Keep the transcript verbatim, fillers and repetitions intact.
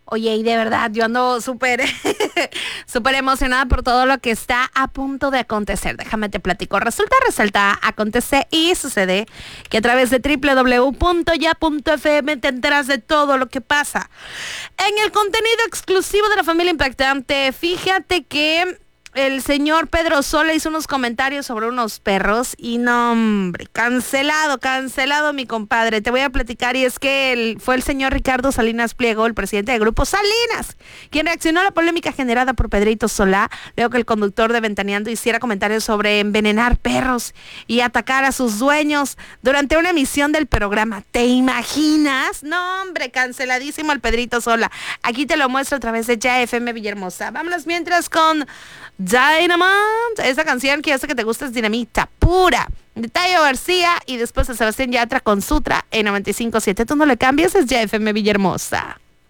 Oye, y de verdad, yo ando súper, súper emocionada por todo lo que está a punto de acontecer. Déjame te platico. Resulta, resalta, acontece y sucede que a través de doble u doble u doble u punto ya punto efe eme te enteras de todo lo que pasa. En el contenido exclusivo de La Familia Impactante, fíjate que el señor Pedro Sola hizo unos comentarios sobre unos perros y no, hombre, cancelado, cancelado mi compadre. Te voy a platicar y es que el, fue el señor Ricardo Salinas Pliego, el presidente del Grupo Salinas, quien reaccionó a la polémica generada por Pedrito Sola, luego que el conductor de Ventaneando hiciera comentarios sobre envenenar perros y atacar a sus dueños durante una emisión del programa. ¿Te imaginas? No, hombre, canceladísimo el Pedrito Sola. Aquí te lo muestro a través de Ya Efe Eme Villahermosa. Vámonos mientras con Dynamite, esa canción que yo sé que te gusta, es dinamita pura de Tayo García y después a Sebastián Yatra con Sutra en noventa y cinco punto siete. Tú no le cambias, es Ya Efe Eme Villahermosa.